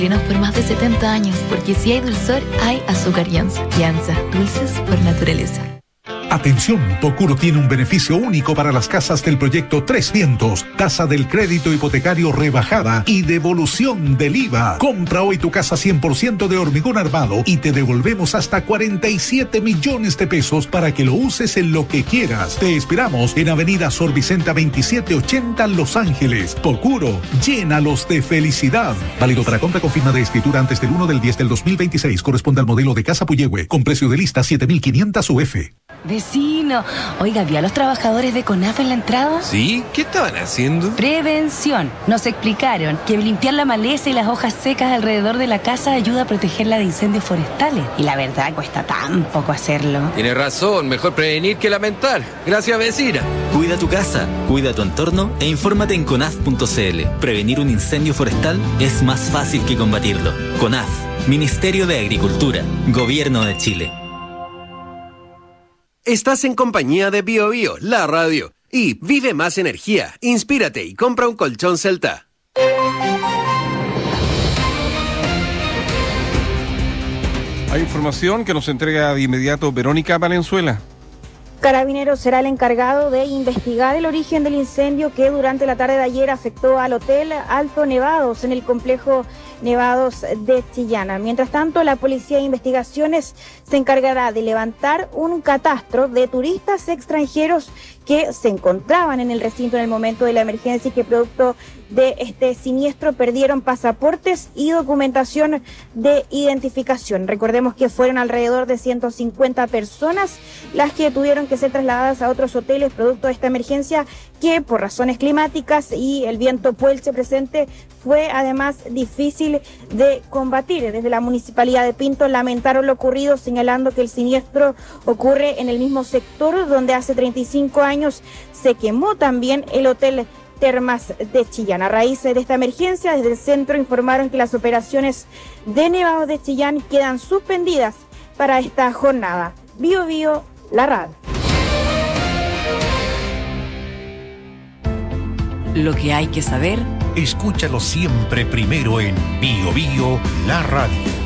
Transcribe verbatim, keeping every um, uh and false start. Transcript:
por más de setenta años, porque si hay dulzor, hay azúcar Yanza. Yanza, dulces por naturaleza. Atención, Procuro tiene un beneficio único para las casas del proyecto Tres Vientos. Tasa del crédito hipotecario rebajada y devolución del I V A. Compra hoy tu casa cien por ciento de hormigón armado y te devolvemos hasta cuarenta y siete millones de pesos para que lo uses en lo que quieras. Te esperamos en Avenida Sor Vicenta veintisiete ochenta, Los Ángeles. Procuro, llénalos de felicidad. Válido para compra con firma de escritura antes del uno del diez del dos mil veintiséis. Corresponde al modelo de casa Puyehue, con precio de lista siete mil quinientos U F. Vecino, oiga, ¿vio a los trabajadores de CONAF en la entrada? ¿Sí? ¿Qué estaban haciendo? Prevención. Nos explicaron que limpiar la maleza y las hojas secas alrededor de la casa ayuda a protegerla de incendios forestales. Y la verdad, cuesta tan poco hacerlo. Tiene razón, mejor prevenir que lamentar. Gracias, vecina. Cuida tu casa, cuida tu entorno e infórmate en conaf punto c l. Prevenir un incendio forestal es más fácil que combatirlo. CONAF, Ministerio de Agricultura, Gobierno de Chile. Estás en compañía de Bio Bio, la radio. Y vive más energía, inspírate y compra un colchón Celta. Hay información que nos entrega de inmediato Verónica Valenzuela. Carabineros será el encargado de investigar el origen del incendio que durante la tarde de ayer afectó al Hotel Alto Nevados en el complejo Nevados de Chillana. Mientras tanto, la Policía de Investigaciones se encargará de levantar un catastro de turistas extranjeros que se encontraban en el recinto en el momento de la emergencia y que producto de este siniestro perdieron pasaportes y documentación de identificación. Recordemos que fueron alrededor de ciento cincuenta personas las que tuvieron que ser trasladadas a otros hoteles producto de esta emergencia que por razones climáticas y el viento puelche presente fue además difícil de combatir. Desde la Municipalidad de Pinto lamentaron lo ocurrido, señalando que el siniestro ocurre en el mismo sector donde hace treinta y cinco años se quemó también el Hotel Termas de Chillán. A raíz de esta emergencia, desde el centro informaron que las operaciones de Nevados de Chillán quedan suspendidas para esta jornada. Bio Bio, la radio. Lo que hay que saber. Escúchalo siempre primero en Bio Bio, la radio.